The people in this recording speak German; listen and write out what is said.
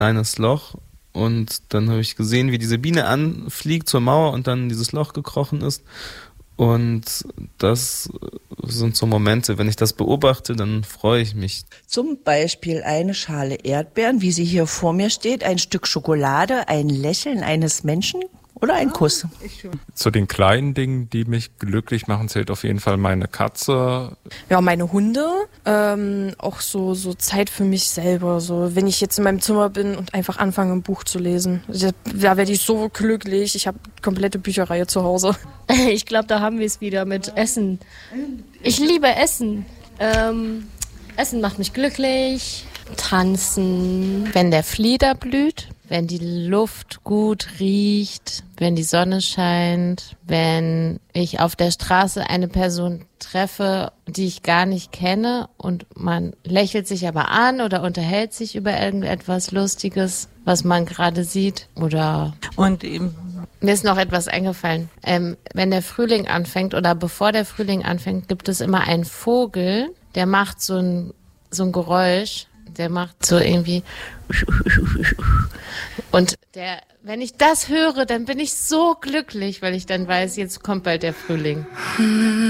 kleines Loch und dann habe ich gesehen, wie diese Biene anfliegt zur Mauer und dann in dieses Loch gekrochen ist. Und das sind so Momente, wenn ich das beobachte, dann freue ich mich. Zum Beispiel eine Schale Erdbeeren, wie sie hier vor mir steht, ein Stück Schokolade, ein Lächeln eines Menschen oder ein Kuss. Zu den kleinen Dingen, die mich glücklich machen, zählt auf jeden Fall meine Katze. Ja, meine Hunde, auch so Zeit für mich selber. So, wenn ich jetzt in meinem Zimmer bin und einfach anfange, ein Buch zu lesen. Da werde ich so glücklich. Ich habe komplette Bücherreihe zu Hause. Ich glaube, da haben wir es wieder mit Essen. Ich liebe Essen. Essen macht mich glücklich. Tanzen. Wenn der Flieder blüht, wenn die Luft gut riecht, wenn die Sonne scheint, wenn ich auf der Straße eine Person treffe, die ich gar nicht kenne und man lächelt sich aber an oder unterhält sich über irgendetwas Lustiges, was man gerade sieht. Oder mir ist noch etwas eingefallen. Wenn der Frühling anfängt oder bevor der Frühling anfängt, gibt es immer einen Vogel, der macht so ein Geräusch. Der macht so irgendwie und wenn ich das höre, dann bin ich so glücklich, weil ich dann weiß, jetzt kommt bald der Frühling.